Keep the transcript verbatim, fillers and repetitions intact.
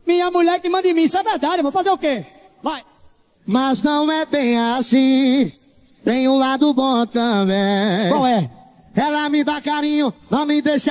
Minha mulher que manda em mim, isso é verdade, vou fazer o quê? Vai. Mas não é bem assim, tem um lado bom também. Qual é? Ela me dá carinho, não me deixa